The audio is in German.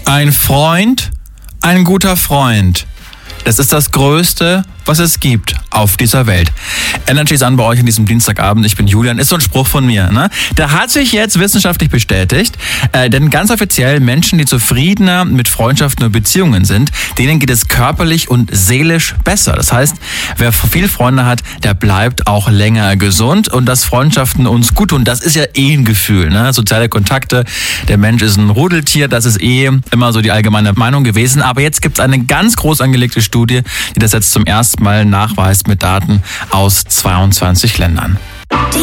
Ein Freund, ein guter Freund. Das ist das Größte, was es gibt auf dieser Welt. Energy ist an bei euch an diesem Dienstagabend. Ich bin Julian. Ist so ein Spruch von mir. Ne? Der hat sich jetzt wissenschaftlich bestätigt. Denn ganz offiziell Menschen, die zufriedener mit Freundschaften und Beziehungen sind, denen geht es körperlich und seelisch besser. Das heißt, wer viele Freunde hat, der bleibt auch länger gesund. Und dass Freundschaften uns gut tun, das ist ja ein Gefühl. Ne? Soziale Kontakte, der Mensch ist ein Rudeltier. Das ist immer so die allgemeine Meinung gewesen. Aber jetzt gibt es eine ganz groß angelegte Studie, die das jetzt zum ersten Mal nachweist mit Daten aus 22 Ländern.